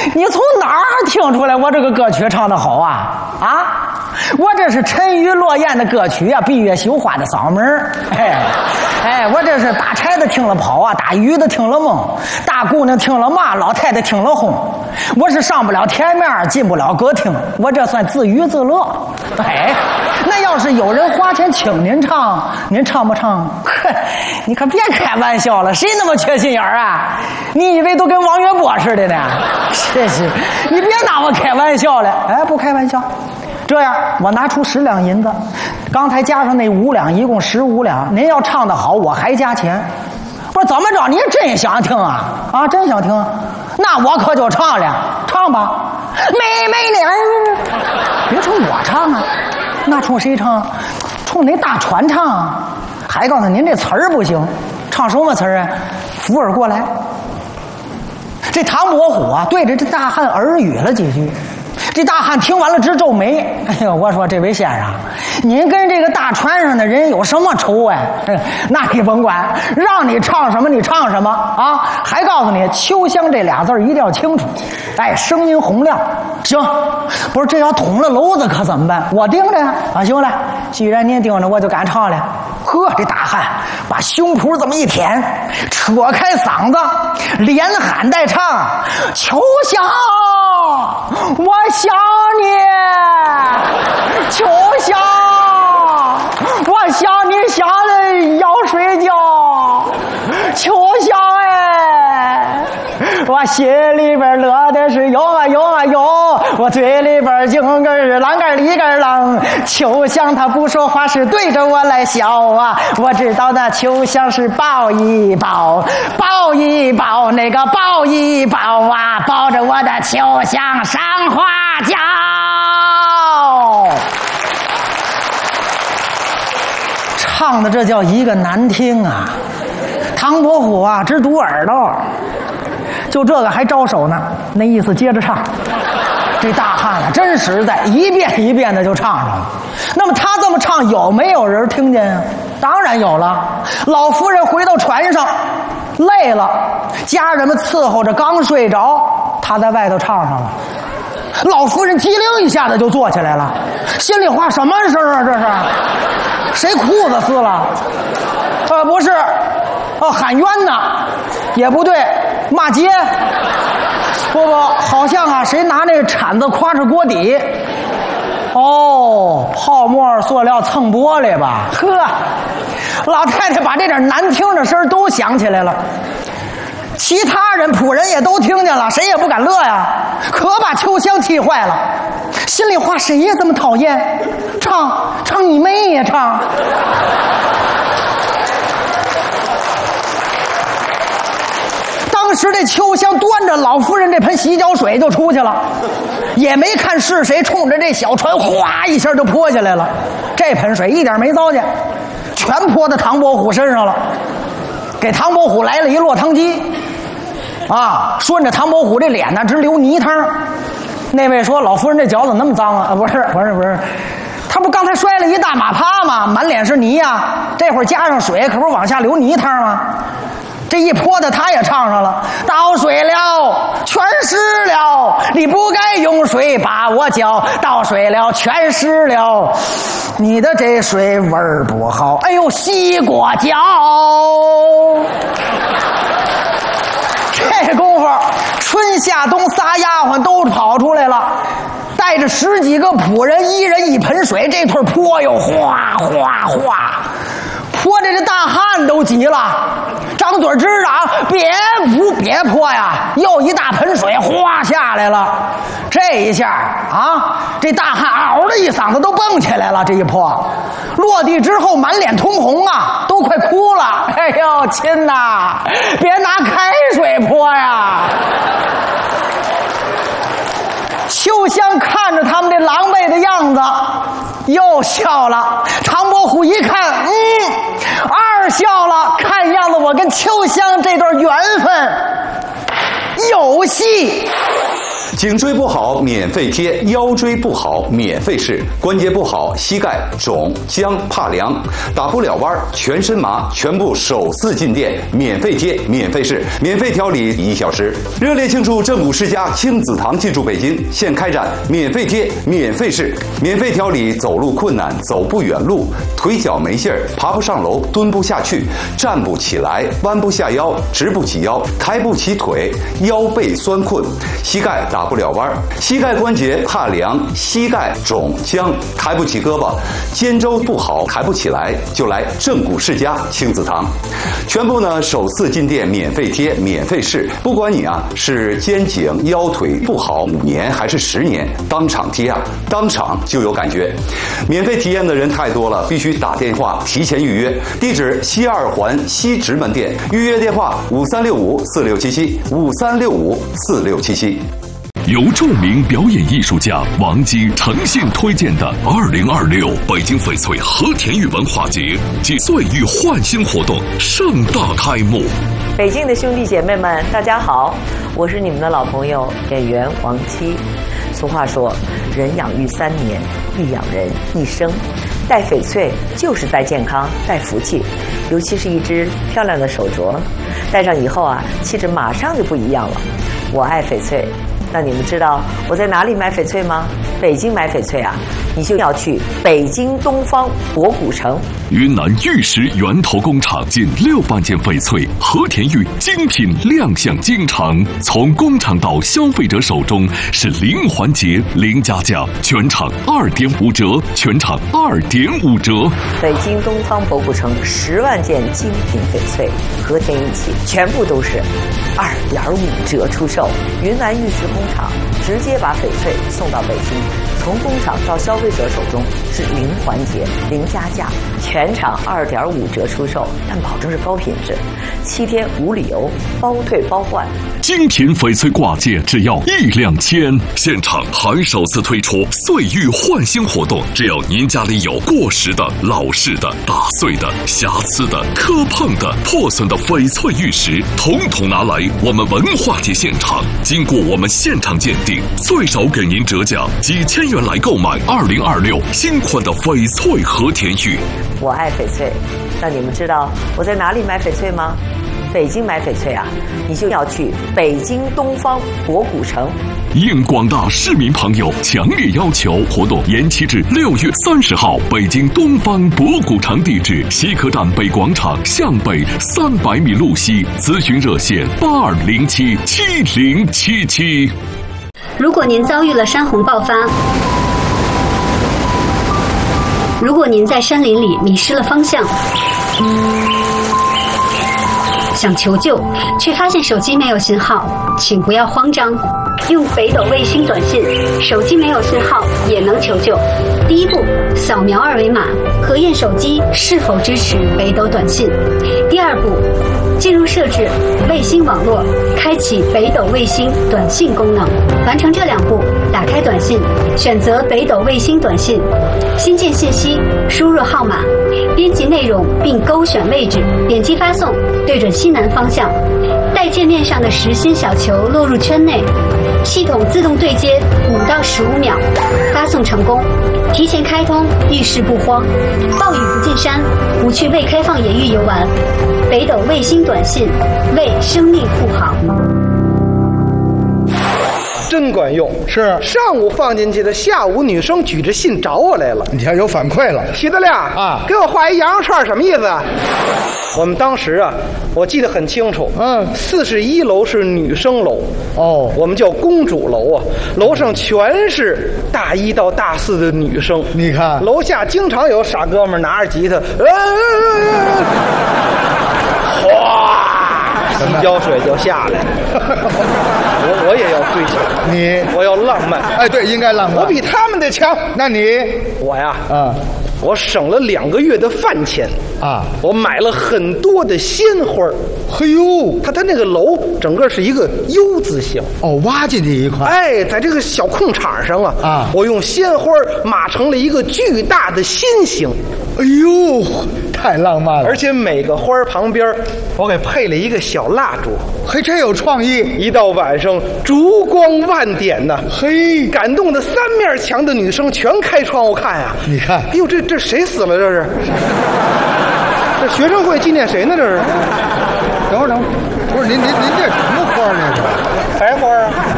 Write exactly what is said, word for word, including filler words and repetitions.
你从哪儿听出来我这个歌曲唱得好啊？啊，我这是沉鱼落雁的歌曲啊，闭月羞花的嗓门儿。哎，哎，我这是打柴的听了跑啊，打鱼的听了梦，大姑娘听了骂，老太太听了哄。我是上不了台面，进不了歌厅，我这算自娱自乐。哎，那要是有人花钱请您唱，您唱不唱？呵，你可别开玩笑了，谁那么缺心眼儿啊？你以为都跟王月波似的呢？是是，你别拿我开玩笑了。哎，不开玩笑。这样，我拿出十两银子，刚才加上那五两，一共十五两。您要唱得好，我还加钱。不是怎么着？你真想听啊？啊，真想听？那我可就唱了，唱吧。妹妹娘，别冲我唱啊，那冲谁唱？冲那大船唱啊。还告诉您这词儿不行，唱什么词儿啊？扶耳过来。这唐伯虎啊，对着这大汉耳语了几句。这大汉听完了直皱眉。哎呦，我说这位先生，您跟这个大船上的人有什么仇哎？那你甭管，让你唱什么你唱什么啊！还告诉你，秋香这俩字一定要清楚，哎，声音洪亮。行，不是这要捅了娄子可怎么办？我盯着呀！啊，行了，既然您盯着，我就敢唱了。呵，这大汉把胸脯这么一舔，扯开嗓子，连喊带唱：“秋香，我想你，秋香，我想你想的要睡觉，秋香哎，我心里边乐的是哟啊哟啊哟，我嘴里边净个啷个里个啷。秋香他不说话是对着我来笑啊，我知道那秋香是抱一抱，抱一抱那个抱一抱啊，抱着我的秋香上花轿。唱的这叫一个难听啊！唐伯虎啊，直堵耳朵。就这个还招手呢，那意思接着唱。这大汉啊，真实在，一遍一遍的就唱上了。那么他这么唱，有没有人听见啊？当然有了。老夫人回到船上，累了，家人们伺候着，刚睡着，他在外头唱上了。老夫人机灵一下子就坐起来了，心里话什么声啊？这是谁裤子撕了？呃，不是，哦，喊冤呢，也不对，骂街。不不，好像啊，谁拿那个铲子夸着锅底？哦，泡沫塑料蹭玻璃吧？呵，老太太把这点难听的声都想起来了。其他人仆人也都听见了，谁也不敢乐呀，可把秋香气坏了。心里话，谁也这么讨厌？唱唱你妹呀，唱！当时这秋香端着老夫人这盆洗脚水就出去了，也没看是谁，冲着这小船哗一下就泼下来了。这盆水一点没糟践，全泼到唐伯虎身上了，给唐伯虎来了一落汤鸡。啊，顺着唐伯虎这脸呢直流泥汤。那位说：“老夫人这脚怎么那么脏啊？”啊，不是，不是，不是，他不刚才摔了一大马趴吗？满脸是泥呀、啊，这会儿加上水，可不是往下流泥汤吗？这一泼的，他也唱上了：“倒水了，全湿了，你不该用水把我搅，倒水了，全湿了，你的这水味儿不好。”哎呦，西瓜脚！这功夫，春夏冬仨丫鬟都跑出来了，带着十几个仆人，一人一盆水，这腿泼哟，哗哗哗，泼着这大汉都急了，张嘴直嚷：“别扑，别泼呀！”又一大盆水哗下来了，这一下啊，这大汉嗷的一嗓子都蹦起来了，这一泼，落地之后满脸通红啊，都快哭了。哎呦，亲呐，别拿开水泼呀！秋香看着他们这狼狈的样子，又笑了。唐伯虎一看，嗯，二笑了。看样子我跟秋香这段缘分有戏。 颈椎不好免费贴，腰椎不好免费试，关节不好膝盖肿僵怕凉打不了弯全身麻，全部首次进店免费贴免费试，免费调理一小时。热烈庆祝正骨世家亲子堂进驻北京，现开展免费贴免费试，免费调理走路困难走不远路，腿脚没劲儿爬不上楼蹲不下去站不起来弯不下腰直不起腰抬不起腿腰背酸困膝盖打不了弯膝盖关节怕凉膝盖肿僵抬不起胳膊肩周不好抬不起来，就来正骨世家亲子堂，全部呢首次进店免费贴免费试，不管你啊是肩颈腰腿不好五年还是十年，当场贴啊当场就有感觉。免费体验的人太多了，必须打电话提前预约，地址西二环西直门店，预约电话五三六五四六七七五三六五四六七七。 由著名表演艺术家王姬诚信推荐的二零二六北京翡翠和田玉文化节暨岁玉焕新活动盛大开幕。 北京的兄弟姐妹们，大家好，我是你们的老朋友演员王姬。俗话说，人养育三年，必养人一生。戴翡翠就是戴健康，戴福气，尤其是一只漂亮的手镯，戴上以后啊，气质马上就不一样了。我爱翡翠。那你们知道我在哪里买翡翠吗？北京买翡翠啊，你就要去北京东方博古城。 云南玉石源头工厂近六万件翡翠和田玉精品亮相京城，从工厂到消费者手中是零环节零加价，全场二点五折，全场二点五折。 北京东方博古城十万件精品翡翠和田玉器，全部都是二点五折出售。云南玉石工厂直接把翡翠送到北京，从工厂到消费者手中是零环节零加价，全场二点五折出售，但保证是高品质，七天无理由，包退包换。 精品翡翠挂件只要一两千，现场还首次推出岁玉焕新活动，只要您家里有过时的、老式的、打碎的、瑕疵的、磕碰的、破损的翡翠玉石，统统拿来我们文化节现场，经过我们现场鉴定，最少给您折价几千元来购买二零二六新款的翡翠和田玉。 我爱翡翠，那你们知道我在哪里买翡翠吗？北京买翡翠啊，你就要去北京东方博古城。 应广大市民朋友强烈要求，活动延期至六月三十号。北京东方博古城地址：西客站北广场向北三百米路西。咨询热线：八二零七七零七七。 如果您遭遇了山洪爆发，如果您在山林里迷失了方向，想求救却发现手机没有信号，请不要慌张，用北斗卫星短信，手机没有信号也能求救。第一步，扫描二维码，核验手机是否支持北斗短信。第二步，进入设置卫星网络，开启北斗卫星短信功能。完成这两步，打开短信，选择北斗卫星短信，新建信息，输入号码，编辑内容并勾选位置，点击发送，对准西南方向，待界面上的实心小球落入圈内，系统自动对接五到十五秒，发送成功。提前开通，遇事不慌，暴雨不进山，不去未开放野域游玩。北斗卫星短信，为生命护航。 真管用，是上午放进去的，下午女生举着信找我来了。 你还有反馈了？ 徐德亮啊，给我画一羊肉串，什么意思啊？我们当时啊，我记得很清楚，嗯，四十一楼是女生楼，哦，我们叫公主楼啊，楼上全是大一到大四的女生。 你看， 楼下经常有傻哥们拿着吉他，哗，洗脚水就下来了。我我也要追求你， 我要浪漫。 哎，对，应该浪漫。 我比他们的强。 那你， 我呀， 啊， 我省了两个月的饭钱啊，我买了很多的鲜花。 嘿呦， 它它那个楼整个是一个 U 字形。 哦，挖进去一块。 哎，在这个小空场上啊， 啊， 我用鲜花码成了一个巨大的心形。 哎呦，太浪漫了！ 而且每个花旁边，我给配了一个小蜡烛， 嘿，真有创意！ 一到晚上，烛光万点呐， 嘿， 感动的三面墙的女生全开窗户看呀。 你看， 哎呦，这这谁死了？这是？这学生会纪念谁呢？这是？ 等会儿，等会儿，不是您您您这什么花儿？这是白花啊。